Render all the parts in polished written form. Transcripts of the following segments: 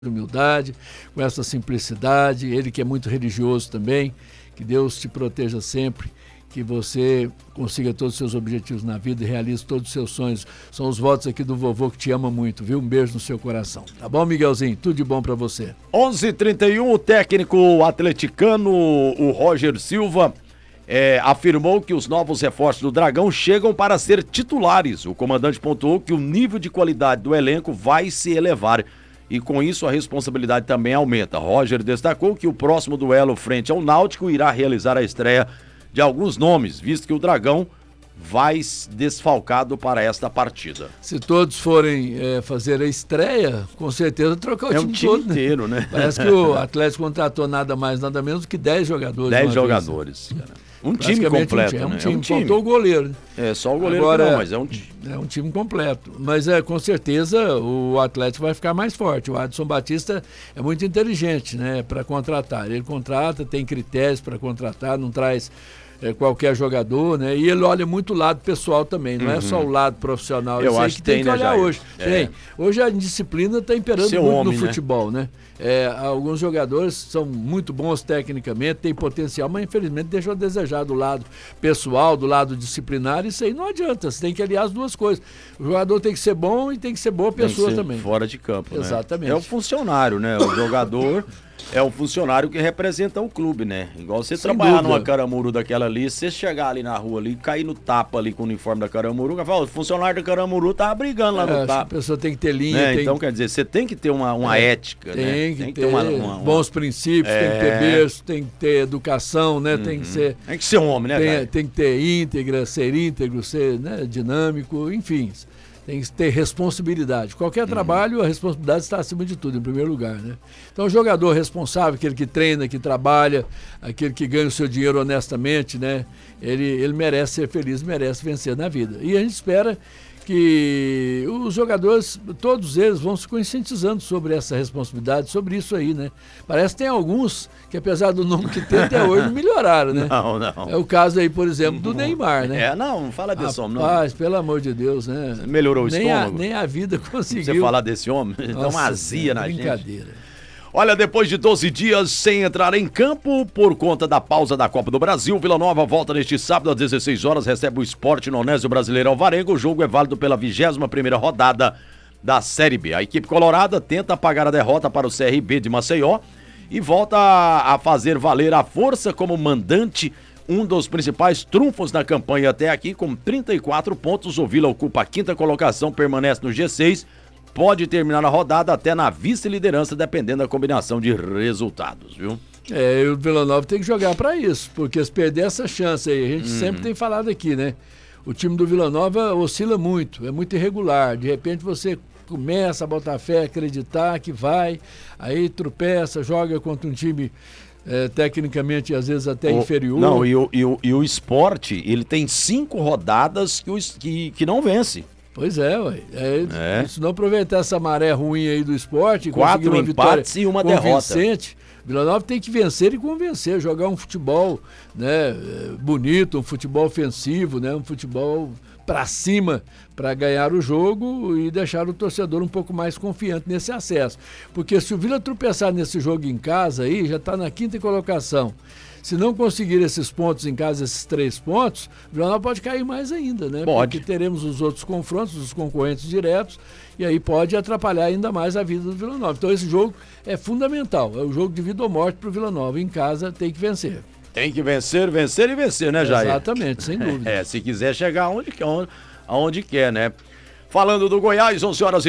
humildade, com essa simplicidade, ele que é muito religioso também, que Deus te proteja sempre, que você consiga todos os seus objetivos na vida e realize todos os seus sonhos. São os votos aqui do vovô que te ama muito, viu? Um beijo no seu coração. Tá bom, Miguelzinho? Tudo de bom pra você. 11h31, o técnico atleticano, o Roger Silva, afirmou que os novos reforços do Dragão chegam para ser titulares. O comandante pontuou que o nível de qualidade do elenco vai se elevar e com isso a responsabilidade também aumenta. Roger destacou que o próximo duelo frente ao Náutico irá realizar a estreia de alguns nomes, visto que o Dragão vai desfalcado para esta partida. Se todos forem fazer a estreia, com certeza trocar o time todo, inteiro, né? Parece que o Atlético contratou nada mais, nada menos do que 10 jogadores. 10 jogadores, cara. Um time completo, né? Um time. Faltou o goleiro, né? Só o goleiro agora, não, mas é um time. É um time completo. Mas com certeza o Atlético vai ficar mais forte. O Adson Batista é muito inteligente, né, para contratar. Ele contrata, tem critérios para contratar, não traz qualquer jogador, né? E ele olha muito o lado pessoal também, não é só o lado profissional. Eu acho que tem que olhar hoje. Hoje a disciplina está imperando muito no futebol, né? Alguns jogadores são muito bons tecnicamente, têm potencial, mas infelizmente deixam a desejar do lado pessoal, do lado disciplinar. Isso aí não adianta, você tem que aliar as duas coisas. O jogador tem que ser bom e tem que ser boa pessoa também. Fora de campo, né? Exatamente. É o funcionário, né? O jogador é o funcionário que representa o clube, né? Igual você trabalhar numa Caramuru daquela ali, você chegar ali na rua ali, cair no tapa ali com o uniforme da Caramuru, o funcionário da Caramuru tá brigando lá no tapa. A pessoa tem que ter linha. Então, quer dizer, você tem que ter uma ética, né? Tem que ter bons princípios, tem que ter berço, tem que ter educação, né? Tem que ser um homem, né, tem que ter íntegra, ser íntegro, ser, né, dinâmico, enfim. Tem que ter responsabilidade. Qualquer trabalho, a responsabilidade está acima de tudo, em primeiro lugar, né? Então, o jogador responsável, aquele que treina, que trabalha, aquele que ganha o seu dinheiro honestamente, né? Ele merece ser feliz, merece vencer na vida. E a gente espera que os jogadores, todos eles, vão se conscientizando sobre essa responsabilidade, sobre isso aí, né? Parece que tem alguns que, apesar do nome que tem até hoje, não melhoraram, né? Não. É o caso aí, por exemplo, do Neymar, né? Não fala desse homem, não. Rapaz, pelo amor de Deus, né? Melhorou o estômago? Nem a vida conseguiu. Você falar desse homem? Dá uma azia na gente. Brincadeira. Olha, depois de 12 dias sem entrar em campo, por conta da pausa da Copa do Brasil, Vila Nova volta neste sábado às 16 horas, recebe o Sport no Onésio Brasileiro Alvarenga. O jogo é válido pela 21ª rodada da Série B. A equipe colorada tenta apagar a derrota para o CRB de Maceió e volta a fazer valer a força como mandante, um dos principais trunfos da campanha até aqui, com 34 pontos. O Vila ocupa a 5ª colocação, permanece no G6, pode terminar a rodada até na vice-liderança, dependendo da combinação de resultados, viu? E o Vila Nova tem que jogar para isso, porque se perder essa chance aí, a gente sempre tem falado aqui, né? O time do Vila Nova oscila muito, é muito irregular. De repente você começa a botar fé, acreditar que vai, aí tropeça, joga contra um time tecnicamente às vezes até inferior. Não, e o Sport, ele tem 5 rodadas que não vence. Pois ué. Se não aproveitar essa maré ruim aí do Sport, 4 empates e uma derrota. Vila Nova tem que vencer e convencer, jogar um futebol, né, bonito, um futebol ofensivo, né, um futebol para cima, para ganhar o jogo e deixar o torcedor um pouco mais confiante nesse acesso. Porque se o Vila tropeçar nesse jogo em casa aí, já está na 5ª colocação. Se não conseguir esses pontos em casa, esses 3 pontos, o Vila Nova pode cair mais ainda, né? Pode. Porque teremos os outros confrontos, os concorrentes diretos, e aí pode atrapalhar ainda mais a vida do Vila Nova. Então esse jogo é fundamental, é o jogo de vida ou morte para o Vila Nova. Em casa tem que vencer. Tem que vencer, né, Jair? Exatamente, sem dúvida. Se quiser chegar aonde quer, né? Falando do Goiás,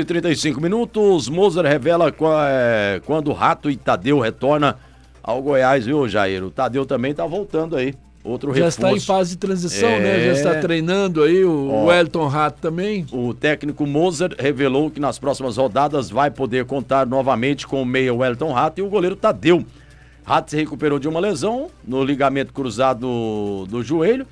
11h35, Moser revela quando o Rato e Tadeu retorna ao Goiás, viu, Jair? O Tadeu também tá voltando aí, outro reforço. Já está em fase de transição, né? Já está treinando aí, o Wellington Rato também. O técnico Moser revelou que nas próximas rodadas vai poder contar novamente com o meia Wellington Rato e o goleiro Tadeu. Rato se recuperou de uma lesão no ligamento cruzado do joelho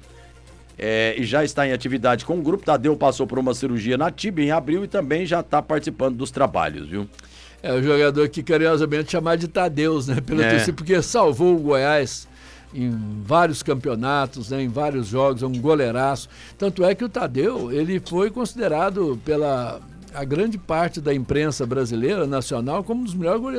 e já está em atividade com o grupo. Tadeu passou por uma cirurgia na tíbia em abril e também já está participando dos trabalhos, viu? O jogador que carinhosamente chamar de Tadeus, né? Porque salvou o Goiás em vários campeonatos, né? Em vários jogos, é um goleiraço. Tanto é que o Tadeu, ele foi considerado pela a grande parte da imprensa brasileira, nacional, como um dos melhores